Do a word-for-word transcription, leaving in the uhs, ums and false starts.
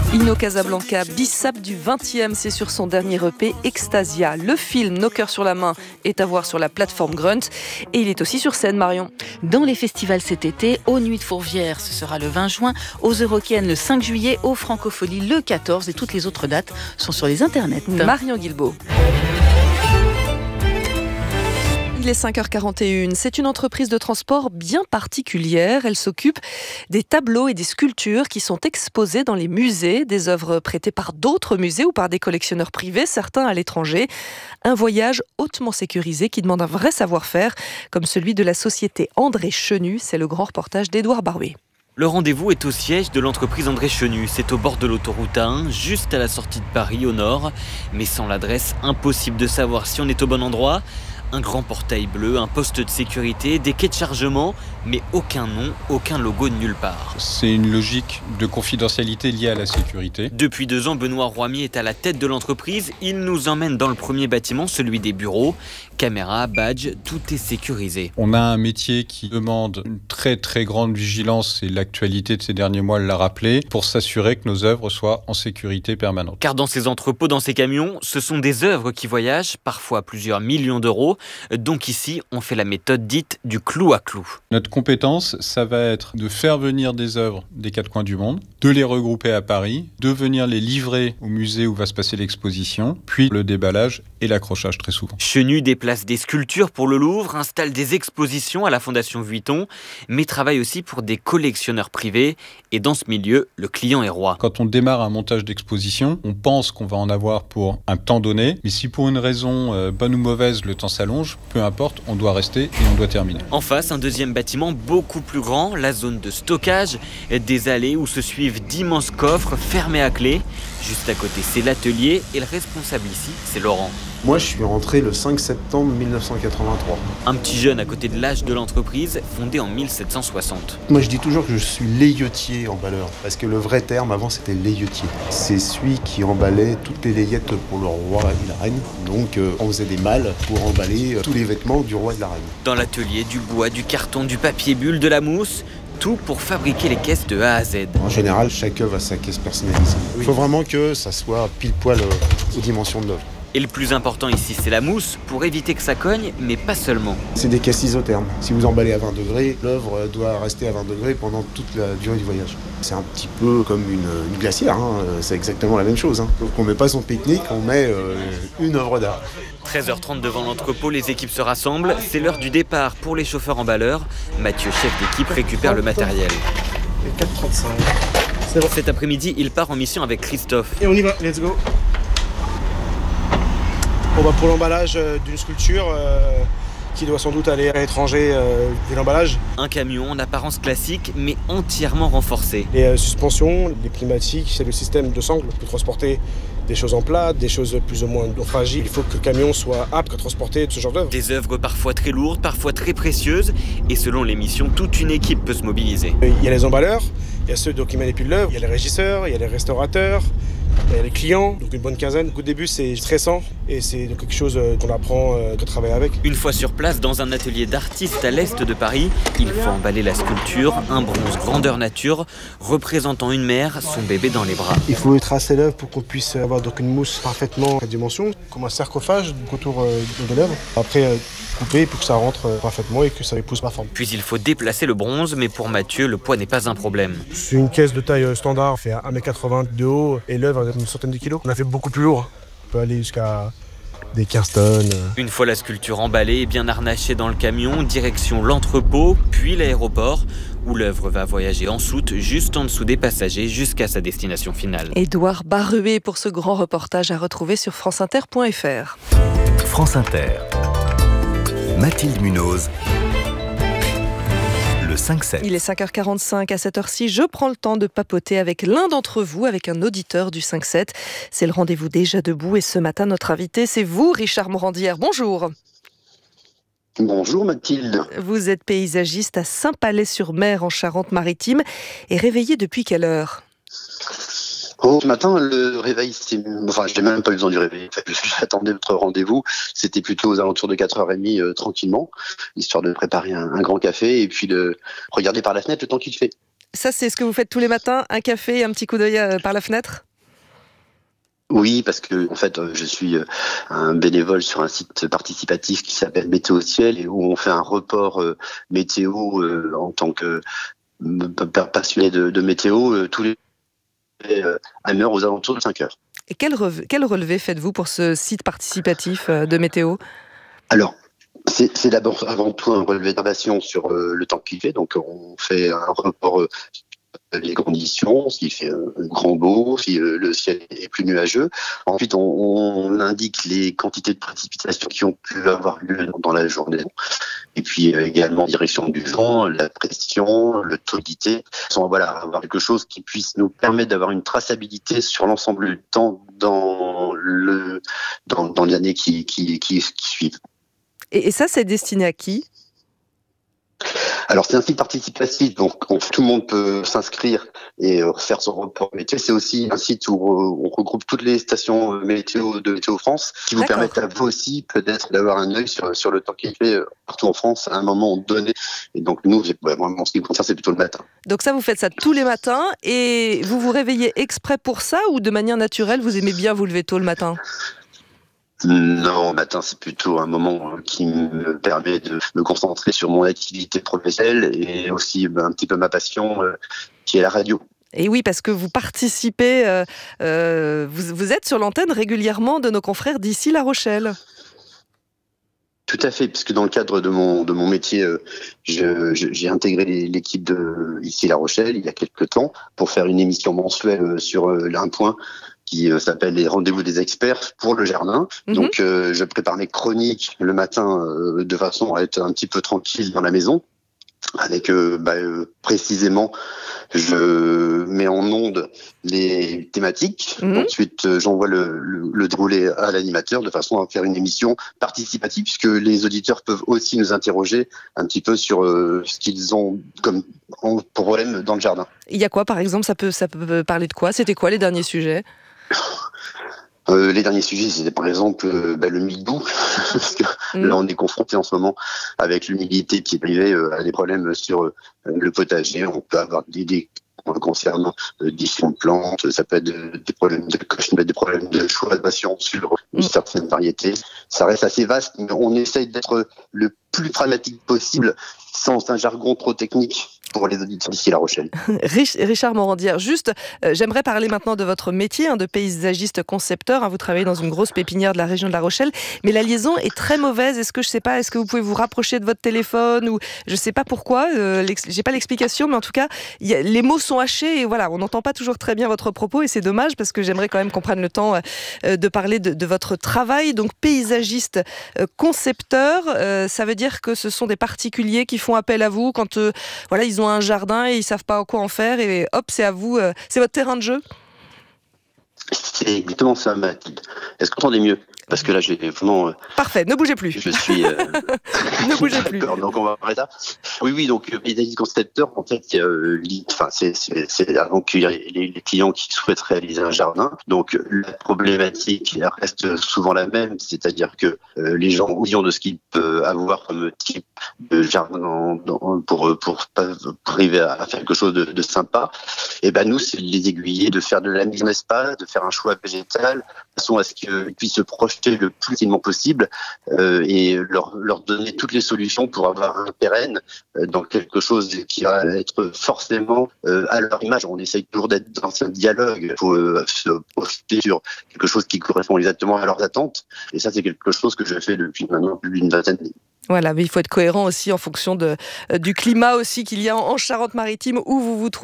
Ino Casablanca, bissap du vingtième, c'est sur son dernier E P Extasia. Le film Nos cœurs sur la main est à voir sur la plateforme Grunt et il est aussi sur scène, Marion. Dans les festivals cet été, aux Nuits de Fourvière, ce sera le vingt juin, aux Eurokéennes le cinq juillet, aux Francopholies le quatorze et toutes les autres dates sont sur les internets. Marion Guilbault. Il est cinq heures quarante et une. C'est une entreprise de transport bien particulière. Elle s'occupe des tableaux et des sculptures qui sont exposés dans les musées, des œuvres prêtées par d'autres musées ou par des collectionneurs privés, certains à l'étranger. Un voyage hautement sécurisé qui demande un vrai savoir-faire, comme celui de la société André Chenu. C'est le grand reportage d'Édouard Barouet. Le rendez-vous est au siège de l'entreprise André Chenu. C'est au bord de l'autoroute A un, juste à la sortie de Paris, au nord. Mais sans l'adresse, impossible de savoir si on est au bon endroit. Un grand portail bleu, un poste de sécurité, des quais de chargement, mais aucun nom, aucun logo de nulle part. C'est une logique de confidentialité liée à la sécurité. Depuis deux ans, Benoît Roimier est à la tête de l'entreprise. Il nous emmène dans le premier bâtiment, celui des bureaux. Caméra, badge, tout est sécurisé. On a un métier qui demande une très très grande vigilance, et l'actualité de ces derniers mois l'a rappelé, pour s'assurer que nos œuvres soient en sécurité permanente. Car dans ces entrepôts, dans ces camions, ce sont des œuvres qui voyagent, parfois à plusieurs millions d'euros. Donc ici, on fait la méthode dite du clou à clou. Notre compétence, ça va être de faire venir des œuvres des quatre coins du monde, de les regrouper à Paris, de venir les livrer au musée où va se passer l'exposition, puis le déballage et l'accrochage très souvent. Chenu déplace des sculptures pour le Louvre, installe des expositions à la Fondation Vuitton, mais travaille aussi pour des collectionneurs privés. Et dans ce milieu, le client est roi. Quand on démarre un montage d'exposition, on pense qu'on va en avoir pour un temps donné, mais si pour une raison euh, bonne ou mauvaise, le temps s'allonge, peu importe, on doit rester et on doit terminer. En face, un deuxième bâtiment beaucoup plus grand, la zone de stockage, des allées où se suivent d'immenses coffres fermés à clé. Juste à côté, c'est l'atelier et le responsable ici, c'est Laurent. Moi, je suis rentré le cinq septembre mille neuf cent quatre-vingt-trois. Un petit jeune à côté de l'âge de l'entreprise, fondé en mille sept cent soixante. Moi, je dis toujours que je suis layetier emballeur, parce que le vrai terme avant, c'était layetier. C'est celui qui emballait toutes les layettes pour le roi et la reine. Donc, euh, on faisait des malles pour emballer euh, tous les vêtements du roi et de la reine. Dans l'atelier, du bois, du carton, du papier bulle, de la mousse, tout pour fabriquer les caisses de A à Z. En général, chaque œuvre a sa caisse personnalisée. Il faut vraiment que ça soit pile poil euh, aux dimensions de l'œuvre. Et le plus important ici, c'est la mousse, pour éviter que ça cogne, mais pas seulement. C'est des caisses isothermes. Si vous emballez à vingt degrés, l'œuvre doit rester à vingt degrés pendant toute la durée du voyage. C'est un petit peu comme une, une glacière, hein. C'est exactement la même chose. Hein. Donc on met pas son pique-nique, on met euh, une œuvre d'art. treize heures trente devant l'entrepôt, les équipes se rassemblent. C'est l'heure du départ pour les chauffeurs emballeurs. Mathieu, chef d'équipe, récupère le matériel. quatre trente-cinq. C'est bon. Cet après-midi, il part en mission avec Christophe. Et on y va, let's go. Bon bah pour l'emballage euh, d'une sculpture euh, qui doit sans doute aller à l'étranger euh, dès l'emballage. Un camion en apparence classique mais entièrement renforcé. Les euh, suspensions, les pneumatiques, c'est le système de sangle pour transporter des choses en plat, des choses plus ou moins fragiles. Il faut que le camion soit apte à transporter ce genre d'œuvre. Des œuvres parfois très lourdes, parfois très précieuses et selon les missions, toute une équipe peut se mobiliser. Il y a les emballeurs, il y a ceux donc, qui manipulent l'œuvre, il y a les régisseurs, il y a les restaurateurs, il y a les clients, donc une bonne quinzaine. Au début, c'est stressant et c'est quelque chose qu'on apprend à travailler avec. Une fois sur place, dans un atelier d'artistes à l'est de Paris, il faut emballer la sculpture, un bronze grandeur nature, représentant une mère, son bébé dans les bras. Il faut tracer l'œuvre pour qu'on puisse avoir donc une mousse parfaitement à dimension, comme un sarcophage autour de l'œuvre. Après, couper pour que ça rentre parfaitement et que ça épouse ma forme. Puis il faut déplacer le bronze, mais pour Mathieu, le poids n'est pas un problème. C'est une caisse de taille standard, on fait un mètre quatre-vingts de haut et l'œuvre a une centaine de kilos. On a fait beaucoup plus lourd, on peut aller jusqu'à des quinze tonnes. Une fois la sculpture emballée et bien harnachée dans le camion, direction l'entrepôt, puis l'aéroport, où l'œuvre va voyager en soute juste en dessous des passagers jusqu'à sa destination finale. Édouard Baruet pour ce grand reportage à retrouver sur franceinter point f r. France Inter. Mathilde Munoz. Le cinq sept. Il est cinq heures quarante-cinq. À cette heure-ci, je prends le temps de papoter avec l'un d'entre vous, avec un auditeur du cinq sept. C'est le rendez-vous déjà debout et ce matin, notre invité, c'est vous, Richard Morandière. Bonjour. Bonjour Mathilde. Vous êtes paysagiste à Saint-Palais-sur-Mer en Charente-Maritime et réveillé depuis quelle heure ? Oh, ce matin, le réveil, c'est... enfin, je n'ai même pas eu besoin du réveil. J'attendais votre rendez-vous. C'était plutôt aux alentours de quatre heures trente euh, tranquillement, histoire de préparer un, un grand café et puis de regarder par la fenêtre le temps qu'il fait. Ça, c'est ce que vous faites tous les matins, un café et un petit coup d'œil euh, par la fenêtre ? Oui, parce que en fait, je suis un bénévole sur un site participatif qui s'appelle Météo Ciel et où on fait un report euh, météo euh, en tant que euh, passionné de, de météo euh, tous les euh, à une heure aux alentours de cinq heures. Et quel, reve- quel relevé faites-vous pour ce site participatif euh, de météo ? Alors, c'est, c'est d'abord avant tout un relevé d'information sur euh, le temps qu'il fait. Donc, on fait un report euh, les conditions, s'il fait euh, grand beau, si euh, le ciel est plus nuageux. Ensuite, on, on indique les quantités de précipitations qui ont pu avoir lieu dans, dans la journée. Et puis euh, également direction du vent, la pression, le taux d'humidité. Voilà, avoir quelque chose qui puisse nous permettre d'avoir une traçabilité sur l'ensemble du temps dans le dans, dans les années qui, qui, qui, qui suivent. Et, et ça, c'est destiné à qui ? Alors c'est un site participatif, donc on, tout le monde peut s'inscrire et euh, faire son report météo. C'est aussi un site où euh, on regroupe toutes les stations météo de Météo France, qui vous D'accord. permettent à vous aussi peut-être d'avoir un œil sur, sur le temps qu'il fait euh, partout en France à un moment donné. Et donc nous, j'ai, ouais, moi, en ce qui me concerne, c'est plutôt le matin. Donc ça, vous faites ça tous les matins et vous vous réveillez exprès pour ça ou de manière naturelle, vous aimez bien vous lever tôt le matin ? Non, le matin, c'est plutôt un moment qui me permet de me concentrer sur mon activité professionnelle et aussi ben, un petit peu ma passion euh, qui est la radio. Et oui, parce que vous participez, euh, euh, vous, vous êtes sur l'antenne régulièrement de nos confrères d'ici La Rochelle. Tout à fait, puisque dans le cadre de mon de mon métier, euh, je, je, j'ai intégré l'équipe de ici La Rochelle il y a quelques temps pour faire une émission mensuelle sur euh, un point qui euh, s'appelle les rendez-vous des experts pour le jardin. Mm-hmm. Donc euh, je prépare mes chroniques le matin euh, de façon à être un petit peu tranquille dans la maison. Avec euh, bah, euh, précisément, je mets en onde les thématiques. Mmh. Ensuite, euh, j'envoie le, le, le déroulé à l'animateur de façon à faire une émission participative, puisque les auditeurs peuvent aussi nous interroger un petit peu sur euh, ce qu'ils ont comme problème dans le jardin. Il y a quoi, par exemple ? Ça peut, ça peut parler de quoi ? C'était quoi les derniers sujets ? Euh, les derniers sujets, c'était par exemple euh, bah, le mildiou, parce que mmh. là on est confronté en ce moment avec l'humidité qui est arrivée euh, à des problèmes sur euh, le potager. On peut avoir des, des concernant euh, différentes plantes, ça peut être de, des problèmes de coche, des problèmes de choisation sur mmh. certaines variétés. Ça reste assez vaste, mais on essaye d'être le plus pragmatique possible, sans un jargon trop technique pour les auditeurs d'ici La Rochelle. Richard Morandière, juste, euh, j'aimerais parler maintenant de votre métier hein, de paysagiste concepteur. Hein, vous travaillez dans une grosse pépinière de la région de La Rochelle, mais la liaison est très mauvaise. Est-ce que je sais pas, est-ce que vous pouvez vous rapprocher de votre téléphone ou je sais pas pourquoi. Euh, j'ai pas l'explication, mais en tout cas, y a, les mots sont hachés et voilà, on n'entend pas toujours très bien votre propos et c'est dommage parce que j'aimerais quand même qu'on prenne le temps euh, de parler de, de votre travail. Donc paysagiste euh, concepteur, euh, ça veut dire que ce sont des particuliers qui font appel à vous quand euh, voilà ils ont un jardin et ils savent pas quoi en faire et hop c'est à vous, euh, c'est votre terrain de jeu. C'est exactement ça, Mathilde. Est-ce que vous entendez mieux ? Parce que là, j'ai vraiment... Euh, Parfait, ne bougez plus. Je suis... Euh... ne bougez plus. D'accord, donc on va parler ça. Oui, oui, donc paysagiste concepteur, en fait, euh, enfin, c'est, c'est, c'est avant que les, les clients qui souhaitent réaliser un jardin. Donc la problématique reste souvent la même, c'est-à-dire que euh, les gens oubliant de ce qu'ils peuvent avoir comme type de jardin dans, dans, pour, pour, pour arriver à faire quelque chose de, de sympa, et ben nous, c'est de les aiguiller, de faire de la mise en espace, de faire un choix végétal, de façon à ce qu'ils puissent se projeter le plus facilement possible euh, et leur, leur donner toutes les solutions pour avoir un pérenne euh, dans quelque chose qui va être forcément euh, à leur image. On essaye toujours d'être dans un dialogue pour euh, se projeter sur quelque chose qui correspond exactement à leurs attentes. Et ça, c'est quelque chose que je fais depuis maintenant plus d'une vingtaine d'années. Voilà, mais il faut être cohérent aussi en fonction de, euh, du climat aussi qu'il y a en, en Charente-Maritime où vous vous trouvez.